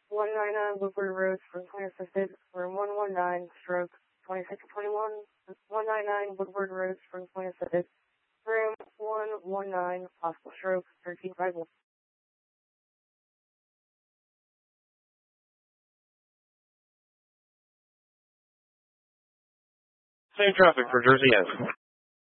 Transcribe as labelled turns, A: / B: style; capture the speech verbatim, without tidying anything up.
A: one ninety-nine Woodward Road, Springpoint Assisted, room one one nine, stroke twenty-six twenty-one, one ninety-nine Woodward Road, Springpoint Assisted, room one one nine, possible stroke, thirteen five one.
B: Same traffic for Jersey Ave.